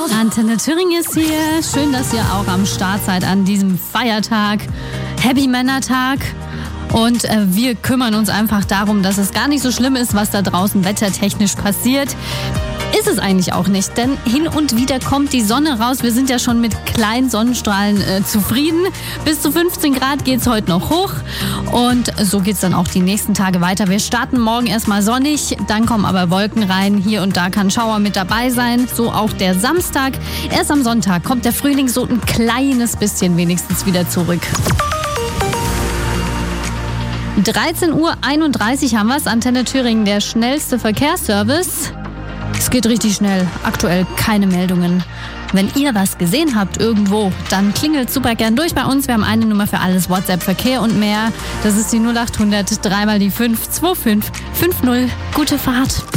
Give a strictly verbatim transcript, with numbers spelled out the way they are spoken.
Antenne Thüringen ist hier. Schön, dass ihr auch am Start seid an diesem Feiertag. Happy Männertag. Und äh, wir kümmern uns einfach darum, dass es gar nicht so schlimm ist, was da draußen wettertechnisch passiert. Ist es eigentlich auch nicht, denn hin und wieder kommt die Sonne raus. Wir sind ja schon mit kleinen Sonnenstrahlen äh, zufrieden. Bis zu fünfzehn Grad geht's heute noch hoch und so geht's dann auch die nächsten Tage weiter. Wir starten morgen erstmal sonnig, dann kommen aber Wolken rein. Hier und da kann Schauer mit dabei sein, so auch der Samstag. Erst am Sonntag kommt der Frühling so ein kleines bisschen wenigstens wieder zurück. dreizehn Uhr einunddreißig haben wir es. Antenne Thüringen, der schnellste Verkehrsservice. Es geht richtig schnell. Aktuell keine Meldungen. Wenn ihr was gesehen habt irgendwo, dann klingelt super gern durch bei uns. Wir haben eine Nummer für alles, WhatsApp, Verkehr und mehr. Das ist die null acht hundert, dreimal die fünf, zwei fünf fünf null. Gute Fahrt.